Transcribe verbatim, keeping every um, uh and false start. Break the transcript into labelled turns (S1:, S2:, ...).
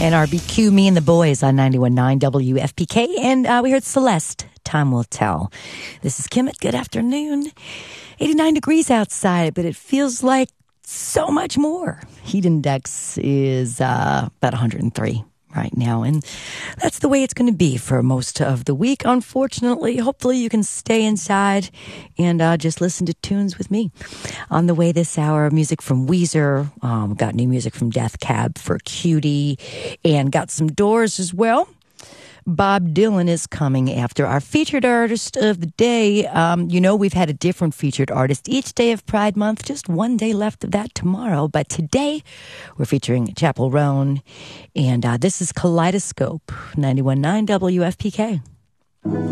S1: And R B Q, Me and the Boys on ninety-one point nine W F P K. And uh, we heard Celeste, Time Will Tell. This is Kim. Good afternoon. eighty-nine degrees outside, but it feels like so much more. Heat index is uh, about one hundred three right now. And that's the way it's going to be for most of the week. Unfortunately, hopefully you can stay inside and uh, just listen to tunes with me. On the way this hour, music from Weezer. Um, got new music from Death Cab for Cutie. And got some Doors as well. Bob Dylan is coming after our featured artist of the day. Um, you know, we've had a different featured artist each day of Pride Month. Just one day left of that tomorrow. But today, we're featuring Chappell Roan. And uh, this is Kaleidoscope, ninety-one point nine W F P K.